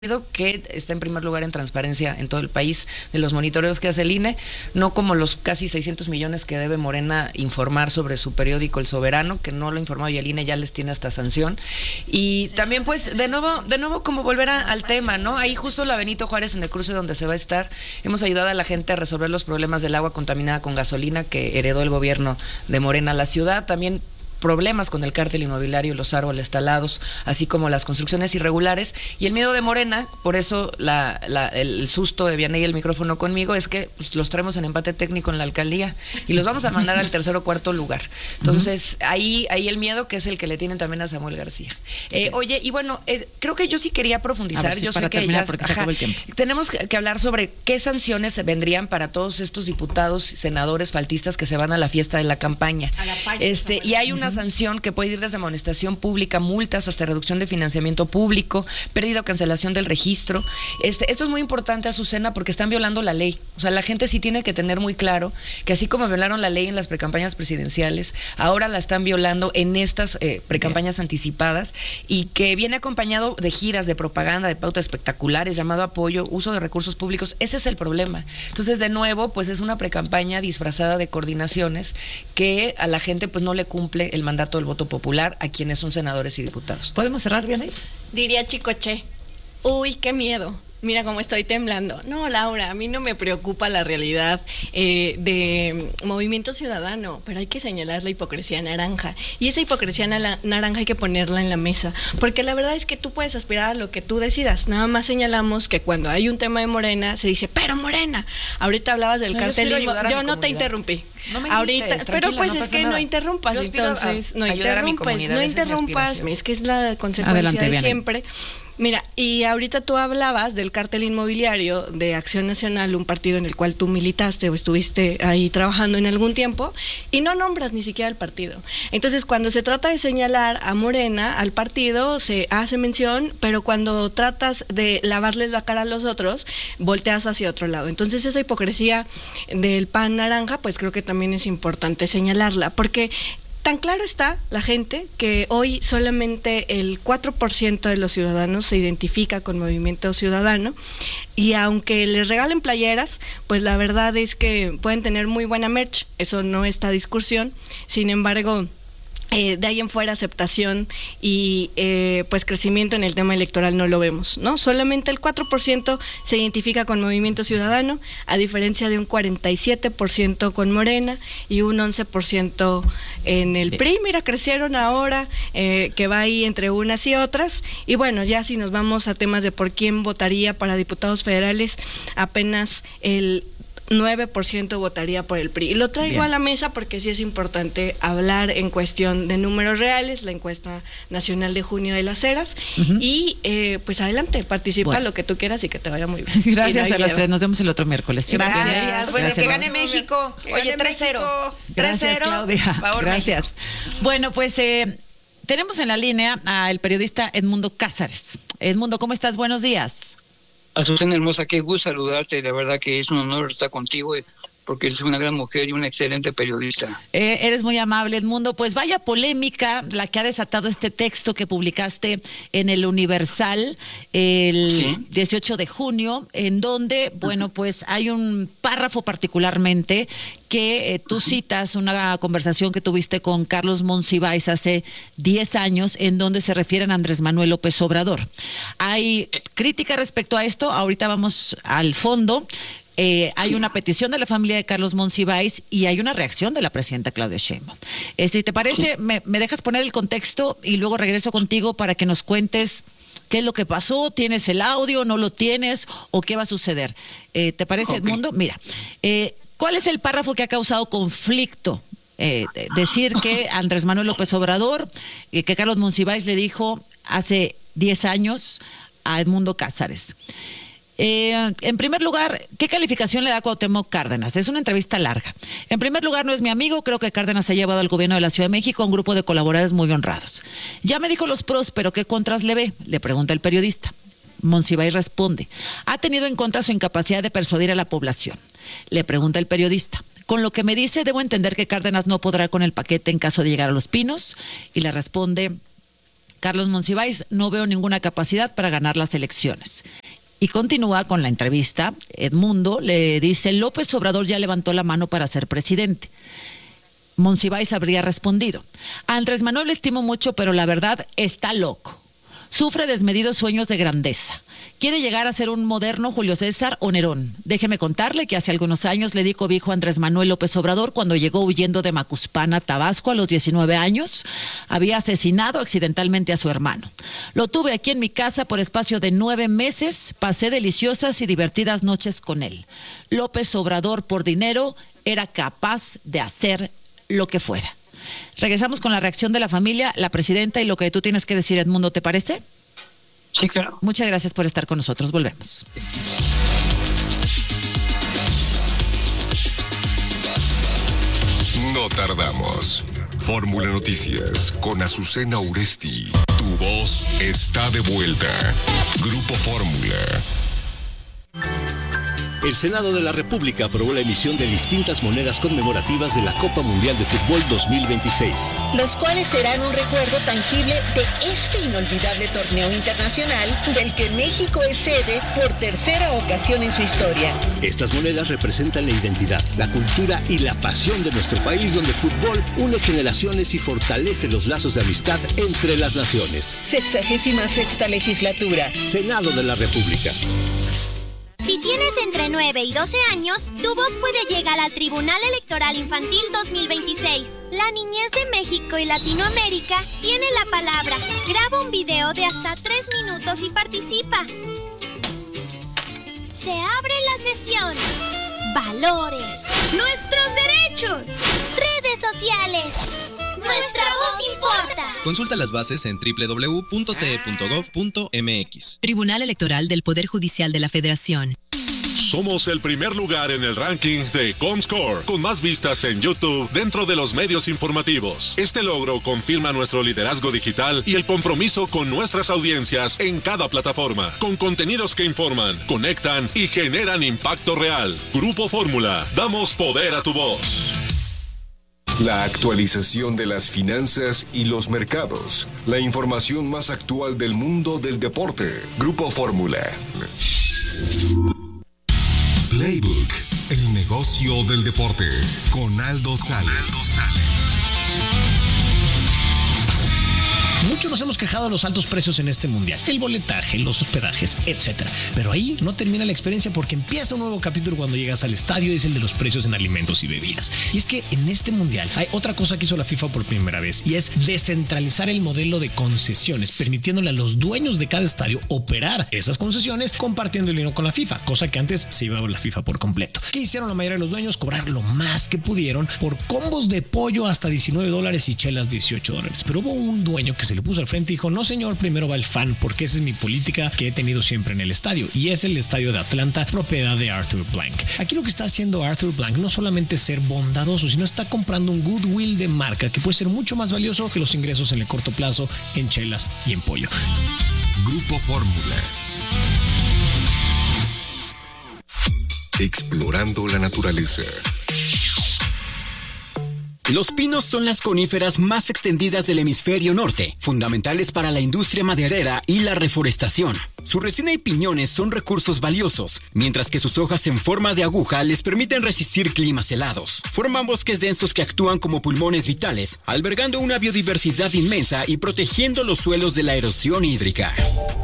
que está en primer lugar en transparencia en todo el país de los monitoreos que hace el INE, no como los casi 600 millones que debe Morena informar sobre su periódico El Soberano, que no lo ha informado y el INE ya les tiene hasta sanción. Y también pues de nuevo como volver al tema, ¿no? Ahí justo la Benito Juárez en el cruce donde se va a estar, hemos ayudado a la gente a resolver los problemas del agua contaminada con gasolina que heredó el gobierno de Morena a la ciudad, también problemas con el cártel inmobiliario, los árboles talados, así como las construcciones irregulares, y el miedo de Morena, por eso el susto de Vianey y el micrófono conmigo, es que pues, los traemos en empate técnico en la alcaldía y los vamos a mandar al tercer o cuarto lugar. Entonces, ahí el miedo, que es el que le tienen también a Samuel García. Oye, y bueno, creo que yo sí quería profundizar, sí, yo para sé que terminar, porque se acabó el tiempo. Tenemos que hablar sobre qué sanciones vendrían para todos estos diputados, senadores, faltistas que se van a la fiesta de la campaña. Y hay una sanción que puede ir desde amonestación pública, multas, hasta reducción de financiamiento público, pérdida o cancelación del registro. Esto es muy importante, Azucena, porque están violando la ley. O sea, la gente sí tiene que tener muy claro que así como violaron la ley en las precampañas presidenciales, ahora la están violando en estas precampañas anticipadas, y que viene acompañado de giras, de propaganda, de pautas espectaculares, llamado apoyo, uso de recursos públicos. Ese es el problema. Entonces, de nuevo, pues es una precampaña disfrazada de coordinaciones que a la gente pues no le cumple el mandato del voto popular a quienes son senadores y diputados. ¿Podemos cerrar bien ahí? Diría Chicoche, uy, qué miedo. Mira cómo estoy temblando. No, Laura, a mí no me preocupa la realidad de Movimiento Ciudadano, pero hay que señalar la hipocresía naranja. Y esa hipocresía naranja hay que ponerla en la mesa, porque la verdad es que tú puedes aspirar a lo que tú decidas. Nada más señalamos que cuando hay un tema de Morena, se dice, pero Morena. Ahorita hablabas del cartelismo. Yo no te interrumpí. No me ahorita, grites, pero pues no es que nada. no interrumpas, entonces no interrumpas, es que es la consecuencia Adelante, de siempre. Mira, y ahorita tú hablabas del cártel inmobiliario de Acción Nacional, un partido en el cual tú militaste o estuviste ahí trabajando en algún tiempo, y no nombras ni siquiera al partido. Entonces, cuando se trata de señalar a Morena, al partido, se hace mención, pero cuando tratas de lavarles la cara a los otros, volteas hacia otro lado. Entonces, esa hipocresía del pan naranja, pues creo que también es importante señalarla, porque tan claro está la gente que hoy solamente el 4% de los ciudadanos se identifica con Movimiento Ciudadano, y aunque les regalen playeras, pues la verdad es que pueden tener muy buena merch, eso no está a discusión. Sin embargo, de ahí en fuera aceptación y pues crecimiento en el tema electoral no lo vemos, ¿no? Solamente el 4% se identifica con Movimiento Ciudadano, a diferencia de un 47% con Morena y un 11% en el PRI. Mira, crecieron ahora, que va ahí entre unas y otras. Y bueno, ya si nos vamos a temas de por quién votaría para diputados federales, apenas el 9% votaría por el PRI. Y lo traigo Bien a la mesa porque sí es importante hablar en cuestión de números reales, la encuesta nacional de junio de las Heras. Y pues adelante, participa lo que tú quieras y que te vaya muy bien. Gracias a las tres, nos vemos el otro miércoles. ¿Sí? Gracias. Bueno, Gracias. que gane México. Oye, 3-0. Gracias, Claudia. Favor, gracias. México. Bueno, pues tenemos en la línea al periodista Edmundo Cázares. Edmundo, ¿cómo estás? Buenos días. Azucena hermosa, qué gusto saludarte, la verdad que es un honor estar contigo, porque eres una gran mujer y una excelente periodista. Eres muy amable, Edmundo. Pues vaya polémica la que ha desatado este texto que publicaste en el Universal el 18 de junio, en donde, bueno, pues hay un párrafo particularmente que tú citas una conversación que tuviste con Carlos Monsiváis hace 10 años, en donde se refieren a Andrés Manuel López Obrador. Hay crítica respecto a esto, ahorita vamos al fondo. Hay una petición de la familia de Carlos Monsiváis y hay una reacción de la presidenta Claudia Sheinbaum. Si te parece, me dejas poner el contexto y luego regreso contigo para que nos cuentes qué es lo que pasó. ¿Tienes el audio, no lo tienes o qué va a suceder? ¿Te parece, Edmundo? Mira, ¿cuál es el párrafo que ha causado conflicto? Decir que Andrés Manuel López Obrador, que Carlos Monsiváis le dijo hace 10 años a Edmundo Cázares. En primer lugar, ¿qué calificación le da Cuauhtémoc Cárdenas? Es una entrevista larga. En primer lugar, no es mi amigo. Creo que Cárdenas ha llevado al gobierno de la Ciudad de México a un grupo de colaboradores muy honrados. Ya me dijo los pros, pero ¿qué contras le ve? Le pregunta el periodista. Monsiváis responde: ha tenido en contra su incapacidad de persuadir a la población. Le pregunta el periodista: con lo que me dice, debo entender que Cárdenas no podrá con el paquete en caso de llegar a Los Pinos. Y le responde Carlos Monsiváis, no veo ninguna capacidad para ganar las elecciones. Y continúa con la entrevista. Edmundo le dice, López Obrador ya levantó la mano para ser presidente. Monsiváis habría respondido, a Andrés Manuel le estimo mucho, pero la verdad está loco. Sufre desmedidos sueños de grandeza. Quiere llegar a ser un moderno Julio César o Nerón. Déjeme contarle que hace algunos años le di cobijo a Andrés Manuel López Obrador cuando llegó huyendo de Macuspana, Tabasco, a los 19 años. Había asesinado accidentalmente a su hermano. Lo tuve aquí en mi casa por espacio de 9 meses. Pasé deliciosas y divertidas noches con él. López Obrador, por dinero, era capaz de hacer lo que fuera. Regresamos con la reacción de la familia, la presidenta y lo que tú tienes que decir, Edmundo, ¿te parece? Sí, claro. Muchas gracias por estar con nosotros. Volvemos. No tardamos. Fórmula Noticias con Azucena Uresti. Tu voz está de vuelta. Grupo Fórmula. El Senado de la República aprobó la emisión de distintas monedas conmemorativas de la Copa Mundial de Fútbol 2026. Los cuales serán un recuerdo tangible de este inolvidable torneo internacional del que México es sede por tercera ocasión en su historia. Estas monedas representan la identidad, la cultura y la pasión de nuestro país, donde el fútbol une generaciones y fortalece los lazos de amistad entre las naciones. 66ª legislatura. Senado de la República. Si tienes entre 9 y 12 años, tu voz puede llegar al Tribunal Electoral Infantil 2026. La niñez de México y Latinoamérica tiene la palabra. Graba un video de hasta 3 minutos y participa. Se abre la sesión. Valores. Nuestros derechos. Redes sociales. Nuestra voz importa. Consulta las bases en www.te.gov.mx. Tribunal Electoral del Poder Judicial de la Federación. Somos el primer lugar en el ranking de Comscore, con más vistas en YouTube dentro de los medios informativos. Este logro confirma nuestro liderazgo digital y el compromiso con nuestras audiencias en cada plataforma, con contenidos que informan, conectan y generan impacto real. Grupo Fórmula, damos poder a tu voz. La actualización de las finanzas y los mercados. La información más actual del mundo del deporte. Grupo Fórmula. Playbook, el negocio del deporte, con Aldo Sales. Mucho nos hemos quejado de los altos precios en este mundial, el boletaje, los hospedajes, etc. Pero ahí no termina la experiencia porque empieza un nuevo capítulo cuando llegas al estadio y es el de los precios en alimentos y bebidas. Y es que en este mundial hay otra cosa que hizo la FIFA por primera vez y es descentralizar el modelo de concesiones, permitiéndole a los dueños de cada estadio operar esas concesiones compartiendo el dinero con la FIFA, cosa que antes se llevaba la FIFA por completo. ¿Qué hicieron la mayoría de los dueños? Cobrar lo más que pudieron por combos de pollo hasta $19 y chelas $18. Pero hubo un dueño que se le puso al frente y dijo, no señor, primero va el fan, porque esa es mi política que he tenido siempre en el estadio, y es el estadio de Atlanta, propiedad de Arthur Blank. Aquí lo que está haciendo Arthur Blank no solamente es ser bondadoso, sino está comprando un goodwill de marca que puede ser mucho más valioso que los ingresos en el corto plazo en chelas y en pollo. Grupo Fórmula. Explorando la naturaleza. Los pinos son las coníferas más extendidas del hemisferio norte, fundamentales para la industria maderera y la reforestación. Su resina y piñones son recursos valiosos, mientras que sus hojas en forma de aguja les permiten resistir climas helados. Forman bosques densos que actúan como pulmones vitales, albergando una biodiversidad inmensa y protegiendo los suelos de la erosión hídrica.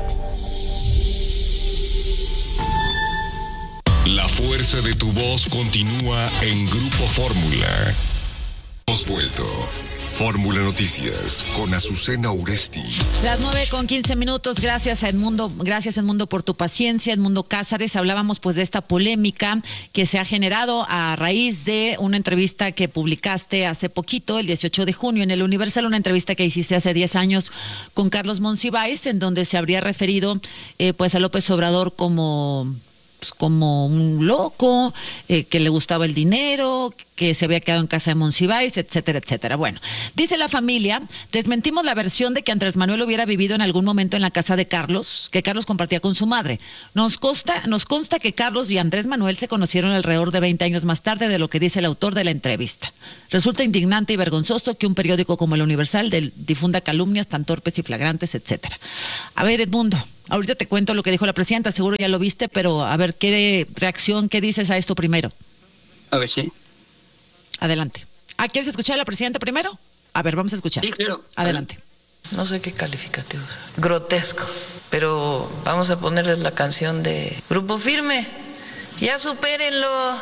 La fuerza de tu voz continúa en Grupo Fórmula. Hemos vuelto. Fórmula Noticias con Azucena Uresti. Las 9:15. Gracias a Edmundo. Gracias, Edmundo, por tu paciencia. Edmundo Cázares. Hablábamos pues de esta polémica que se ha generado a raíz de una entrevista que publicaste hace poquito, el 18 de junio, en el Universal, una entrevista que hiciste hace 10 años con Carlos Monsiváis, en donde se habría referido pues a López Obrador como pues, como un loco, que le gustaba el dinero, que se había quedado en casa de Monsiváis, etcétera, etcétera. Bueno, dice la familia, desmentimos la versión de que Andrés Manuel hubiera vivido en algún momento en la casa de Carlos, que Carlos compartía con su madre. Nos consta que Carlos y Andrés Manuel se conocieron alrededor de 20 años más tarde de lo que dice el autor de la entrevista. Resulta indignante y vergonzoso que un periódico como El Universal difunda calumnias tan torpes y flagrantes, etcétera. A ver, Edmundo, ahorita te cuento lo que dijo la presidenta, seguro ya lo viste, pero a ver, ¿qué reacción, qué dices a esto primero? A ver, sí. Adelante. ¿Quieres escuchar a la presidenta primero? A ver, vamos a escuchar. Sí, claro. Adelante. No sé qué calificativos. Grotesco. Pero vamos a ponerles la canción de Grupo Firme. Ya supérenlo.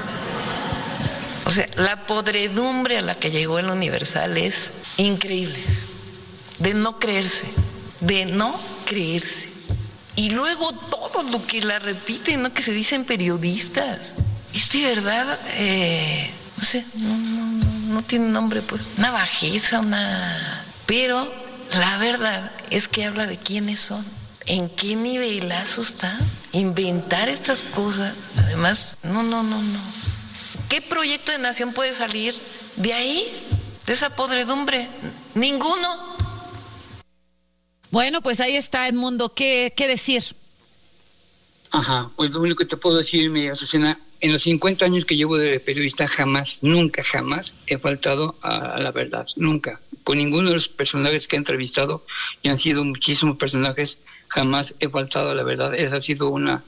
O sea, la podredumbre a la que llegó el Universal es increíble. De no creerse. Y luego todo lo que la repiten, ¿no? Que se dicen periodistas. Es de verdad, no sé, no tiene nombre, pues. Una bajeza, Pero la verdad es que habla de quiénes son. ¿En qué nivelazo están? Inventar estas cosas. Además, no. ¿Qué proyecto de nación puede salir de ahí? De esa podredumbre. Ninguno. Bueno, pues ahí está, Edmundo. ¿Qué decir? Ajá, pues lo único que te puedo decir, Azucena, en los 50 años que llevo de periodista, nunca jamás he faltado a la verdad, nunca. Con ninguno de los personajes que he entrevistado, y han sido muchísimos personajes, jamás he faltado a la verdad. Esa ha sido una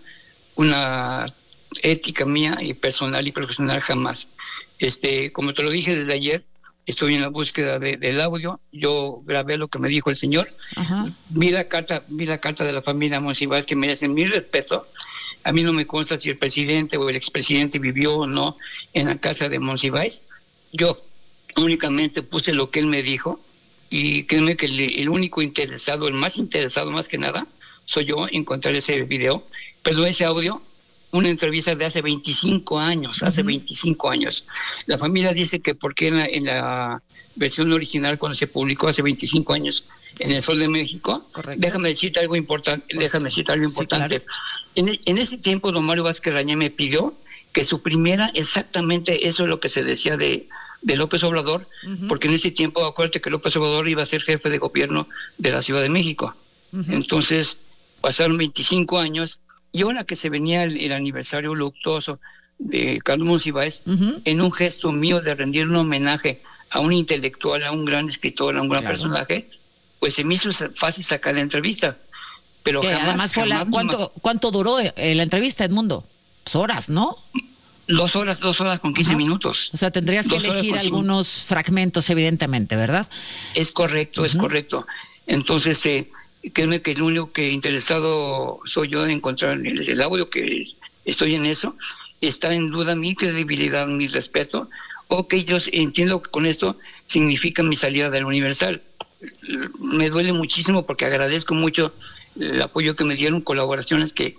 ética mía y personal y profesional, jamás. Como te lo dije desde ayer, estoy en la búsqueda del audio. Yo grabé lo que me dijo el señor. Ajá. Vi la carta de la familia Monsiváis, que merecen mi respeto. A mí no me consta si el presidente o el expresidente vivió o no en la casa de Monsiváis. Yo únicamente puse lo que él me dijo, y créeme que el único interesado, el más interesado más que nada, soy yo, encontrar ese video, pero ese audio, una entrevista de hace 25 años, hace 25 años. La familia dice que porque en la versión original, cuando se publicó hace 25 años en El Sol de México, correcto. Déjame decirte algo importante. Sí, claro. En ese tiempo, don Mario Vázquez Rañé me pidió que suprimiera exactamente eso, lo que se decía de López Obrador, porque en ese tiempo, acuérdate que López Obrador iba a ser jefe de gobierno de la Ciudad de México. Entonces, pasaron 25 años, y ahora que se venía el aniversario luctuoso de Carlos Monsiváis, en un gesto mío de rendir un homenaje a un intelectual, a un gran escritor, a un gran personaje, pues se me hizo fácil sacar la entrevista. Pero que jamás, además ¿cuánto duró la entrevista, Edmundo? Pues horas, ¿no? 2 horas con 15 minutos. O sea, tendrías que elegir algunos fragmentos, evidentemente, ¿verdad? Es correcto, es correcto. Entonces, créeme que el único que interesado soy yo de encontrar el audio, que estoy en eso. Está en duda mi credibilidad, mi respeto. Ok, yo entiendo que con esto significa mi salida del Universal. Me duele muchísimo porque agradezco mucho el apoyo que me dieron, colaboraciones que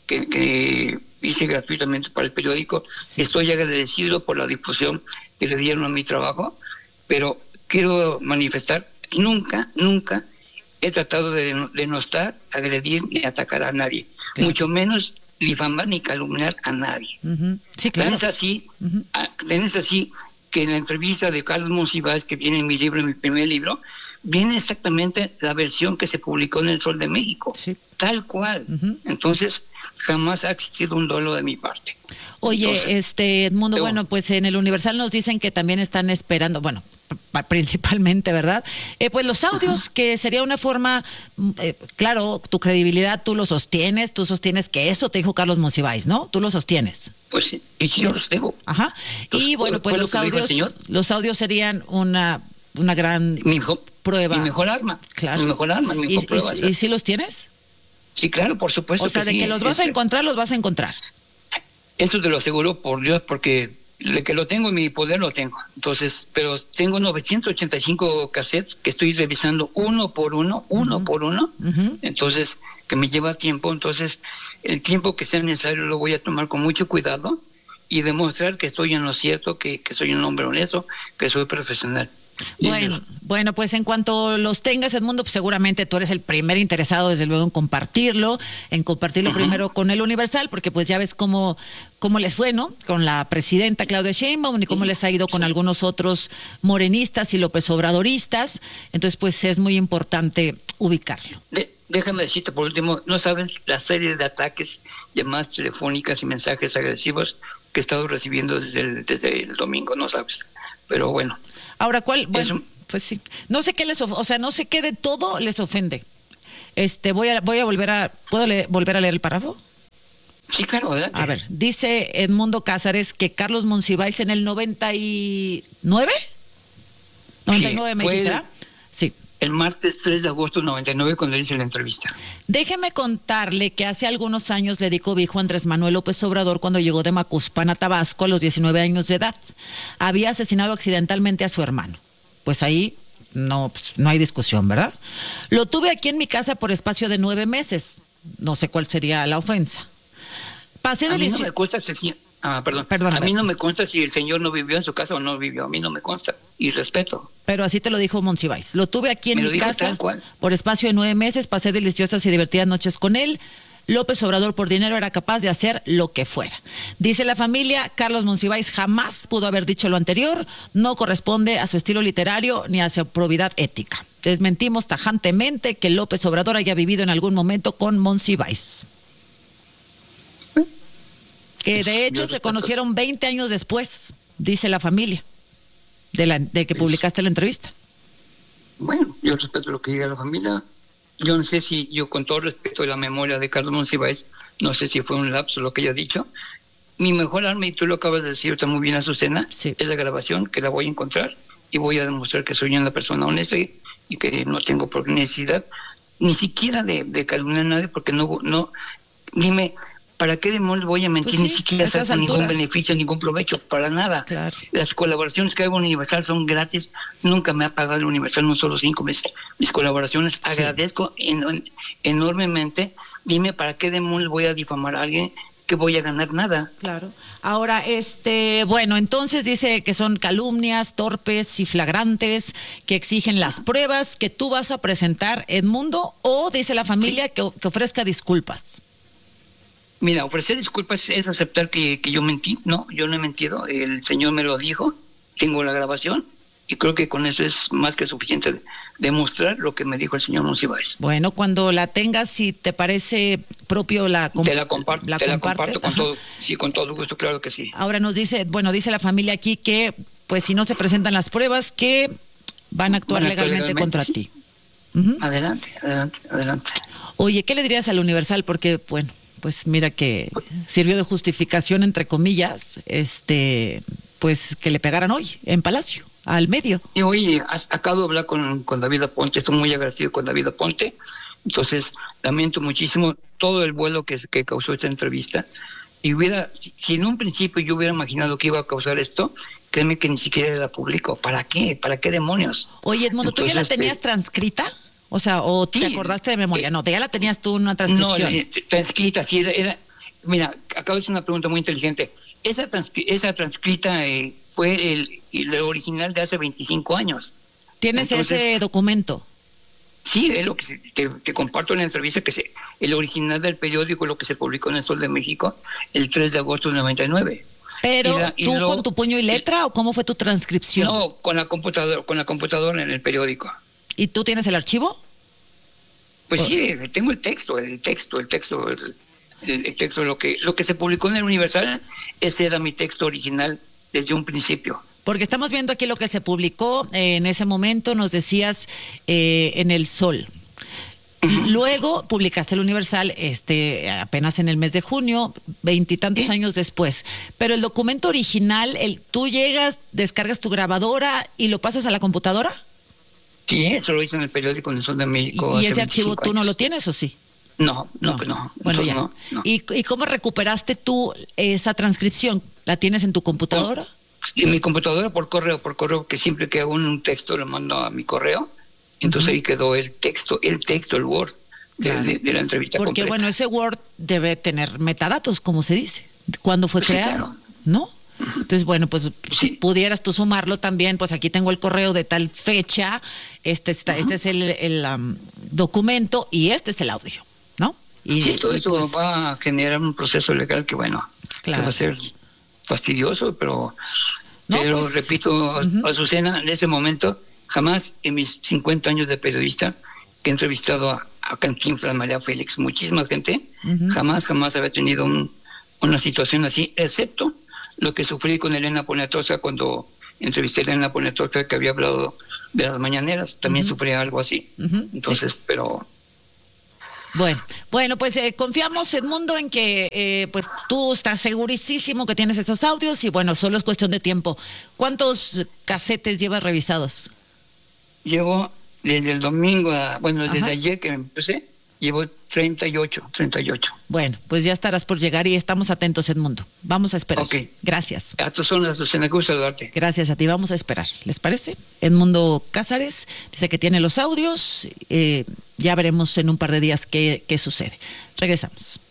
hice gratuitamente para el periódico. Sí. Estoy agradecido por la difusión que le dieron a mi trabajo, pero quiero manifestar que nunca he tratado de denostar, agredir ni atacar a nadie, mucho menos difamar ni calumniar a nadie. Sí, claro. Tenés así que en la entrevista de Carlos Monsiváis, que viene en mi libro, en mi primer libro, viene exactamente la versión que se publicó en El Sol de México, tal cual. Entonces, jamás ha existido un dolo de mi parte. Oye, Edmundo, bueno, pues en El Universal nos dicen que también están esperando, bueno, principalmente, ¿verdad? Pues los audios, que sería una forma, claro, tu credibilidad tú sostienes que eso te dijo Carlos Monsiváis, ¿no? Tú lo sostienes. Pues sí, y sí, yo los tengo. Ajá. Y bueno, pues los audios serían una gran prueba. Mi mejor arma. Claro. Mi mejor arma, mi mejor prueba. ¿Y sí los tienes? Sí, claro, por supuesto. O sea, de que los vas a encontrar, los vas a encontrar. Eso te lo aseguro por Dios, porque de que lo tengo en mi poder, lo tengo. Entonces, pero tengo 985 cassettes que estoy revisando uno por uno. Entonces, que me lleva tiempo. Entonces, el tiempo que sea necesario lo voy a tomar con mucho cuidado y demostrar que estoy en lo cierto, que soy un hombre honesto, que soy profesional. Bueno, pues en cuanto los tengas, Edmundo, pues seguramente tú eres el primer interesado, desde luego, en compartirlo primero con el Universal, porque pues ya ves cómo les fue, ¿no? Con la presidenta Claudia Sheinbaum y cómo les ha ido con algunos otros morenistas y López Obradoristas. Entonces, pues es muy importante ubicarlo. Déjame decirte por último, no sabes la serie de ataques, llamadas telefónicas y mensajes agresivos que he estado recibiendo desde el domingo, no sabes. Pero bueno. Ahora, ¿cuál? Bueno, pues sí. No sé qué no sé qué de todo les ofende. Voy a volver a... ¿Puedo volver a leer el párrafo? Sí, claro, adelante. A ver, dice Edmundo Cázares que Carlos Monsiváis en el 99... 99 me dijiste, ¿verdad? Sí. El martes 3 de agosto del 99 cuando le hice la entrevista. Déjeme contarle que hace algunos años le di cobijo a Andrés Manuel López Obrador cuando llegó de Macuspana, Tabasco, a los 19 años de edad. Había asesinado accidentalmente a su hermano. Pues ahí no hay discusión, ¿verdad? Lo tuve aquí en mi casa por espacio de 9 meses. No sé cuál sería la ofensa. Pasé de... A mí no me consta si... Perdón. A mí no me consta si el señor no vivió en su casa o no vivió. A mí no me consta. Y respeto. Pero así te lo dijo Monsiváis. Lo tuve aquí en mi casa por espacio de 9 meses. Pasé deliciosas y divertidas noches con él. López Obrador por dinero era capaz de hacer lo que fuera. Dice la familia, Carlos Monsiváis jamás pudo haber dicho lo anterior. No corresponde a su estilo literario ni a su probidad ética. Desmentimos tajantemente que López Obrador haya vivido en algún momento con Monsiváis. Que de hecho se conocieron 20 años después, dice la familia, de que publicaste la entrevista. Bueno, yo respeto lo que diga la familia. Yo no sé si, yo con todo respeto de la memoria de Carlos Monsiváis, no sé si fue un lapso lo que ella ha dicho. Mi mejor arma, y tú lo acabas de decir, está muy bien, Azucena, es la grabación, que la voy a encontrar y voy a demostrar que soy una persona honesta y que no tengo por necesidad ni siquiera de calumniar a nadie, porque no dime... ¿Para qué demonios voy a mentir? Ni siquiera saco ningún beneficio, ningún provecho, para nada. Claro. Las colaboraciones que hago en Universal son gratis. Nunca me ha pagado el Universal, no solo 5 meses. Mis colaboraciones, agradezco enormemente. Dime, ¿para qué demonios voy a difamar a alguien que voy a ganar nada? Claro. Ahora, bueno, entonces dice que son calumnias torpes y flagrantes, que exigen las pruebas que tú vas a presentar, Edmundo, o dice la familia que ofrezca disculpas. Mira, ofrecer disculpas es aceptar que yo mentí. No, yo no he mentido. El señor me lo dijo. Tengo la grabación. Y creo que con eso es más que suficiente demostrar lo que me dijo el señor Monsiváis. Bueno, cuando la tengas, si te parece propio, te la comparto con todo, sí, con todo gusto, claro que sí. Ahora dice la familia aquí que, pues si no se presentan las pruebas, que van a actuar legalmente contra ti. Adelante. Oye, ¿qué le dirías al Universal? Porque, bueno, pues mira que sirvió de justificación, entre comillas, pues que le pegaran hoy en Palacio, al medio. Y hoy acabo de hablar con David Aponte, estoy muy agradecido con David Aponte, entonces lamento muchísimo todo el vuelo que causó esta entrevista, y si en un principio yo hubiera imaginado que iba a causar esto, créeme que ni siquiera la publico. ¿Para qué? ¿Para qué demonios? Oye, Edmundo, ¿tú ya la tenías transcrita? O sea, ¿o te acordaste de memoria? No, ya la tenías tú en una transcripción. No, transcrita, sí, era... Mira, acabo de hacer una pregunta muy inteligente. Esa transcrita fue el original de hace 25 años. ¿Tienes ese documento? Sí, es lo que te comparto en la entrevista, que el original del periódico, lo que se publicó en el Sol de México, el 3 de agosto del 99. ¿Pero tú con tu puño y letra o cómo fue tu transcripción? No, con la computadora en el periódico. ¿Y tú tienes el archivo? Pues sí, tengo el texto, lo que se publicó en el Universal, ese era mi texto original desde un principio. Porque estamos viendo aquí lo que se publicó en ese momento, nos decías en El Sol. Luego publicaste el Universal apenas en el mes de junio, 20 y tantos años después. Pero el documento original, tú llegas, descargas tu grabadora y lo pasas a la computadora. Sí, eso lo hice en el periódico en el Sol de México. ¿Y ese archivo tú no lo tienes o sí? No. Pues no. Bueno, ya. No. ¿Y cómo recuperaste tú esa transcripción? ¿La tienes en tu computadora? En mi computadora por correo, que siempre que hago un texto lo mando a mi correo. Entonces ahí quedó el texto, el Word de la entrevista Porque completa. Bueno, ese Word debe tener metadatos, como se dice. ¿Cuándo fue creado? Sí, claro. ¿No? Entonces, bueno, pues si pudieras tú sumarlo también, pues aquí tengo el correo de tal fecha, este es el documento y este es el audio, ¿no? Y, sí, todo esto pues, va a generar un proceso legal que, bueno, que va a ser fastidioso, pero pues, repito, Azucena, en ese momento, jamás en mis 50 años de periodista, que he entrevistado a Cantinflas, María Félix, muchísima gente, jamás había tenido una situación así, excepto lo que sufrí con Elena Poniatowska cuando entrevisté a Elena Poniatowska, que había hablado de las mañaneras, también sufrí algo así. Entonces, pero... Bueno, pues confiamos, Edmundo, en que pues tú estás segurísimo que tienes esos audios y bueno, solo es cuestión de tiempo. ¿Cuántos casetes llevas revisados? Llevo desde el domingo, desde ayer que empecé, llevo 38. Bueno, pues ya estarás por llegar y estamos atentos, Edmundo. Vamos a esperar. Ok. Gracias. A tus zonas, Lucena, gusto saludarte. Gracias a ti, vamos a esperar. ¿Les parece? Edmundo Cázares dice que tiene los audios. Ya veremos en un par de días qué sucede. Regresamos.